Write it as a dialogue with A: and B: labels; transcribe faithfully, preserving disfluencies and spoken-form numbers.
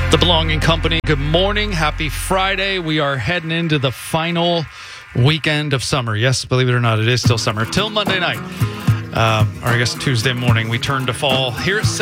A: The Belonging Company, good morning. Happy Friday. We are heading into the final weekend of summer. Yes, believe it or not, it is still summer. Till Monday night, um, or I guess Tuesday morning, we turn to fall. Here at